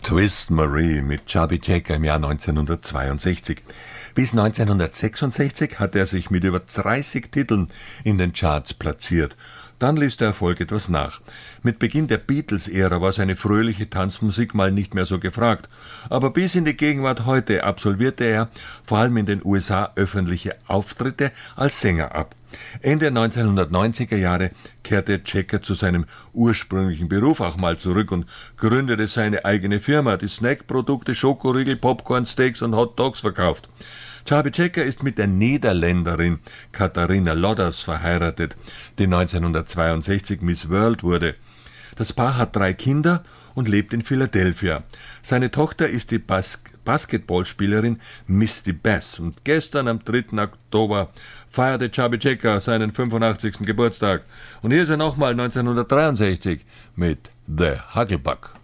Twist Marie mit Chubby Checker im Jahr 1962. Bis 1966 hat er sich mit über 30 Titeln in den Charts platziert. Dann ließ der Erfolg etwas nach. Mit Beginn der Beatles-Ära war seine fröhliche Tanzmusik mal nicht mehr so gefragt. Aber bis in die Gegenwart heute absolvierte er vor allem in den USA öffentliche Auftritte als Sänger ab. Ende 1990er Jahre kehrte Checker zu seinem ursprünglichen Beruf auch mal zurück und gründete seine eigene Firma, die Snackprodukte, Schokoriegel, Popcorn, Steaks und Hot Dogs verkauft. Chubby Checker ist mit der Niederländerin Catharina Lodders verheiratet, die 1962 Miss World wurde. Das Paar hat 3 Kinder und lebt in Philadelphia. Seine Tochter ist die Basketballspielerin Misty Bass. Und gestern, am 3. Oktober, feierte Chubby Checker seinen 85. Geburtstag. Und hier ist er nochmal 1963 mit The Hucklebuck.